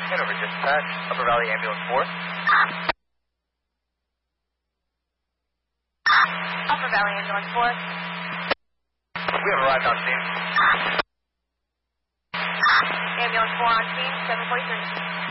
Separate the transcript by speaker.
Speaker 1: Hanover Dispatch, Upper Valley Ambulance 4.
Speaker 2: Upper Valley Ambulance 4.
Speaker 1: We have arrived on scene.
Speaker 2: Ambulance 4 on scene, 743.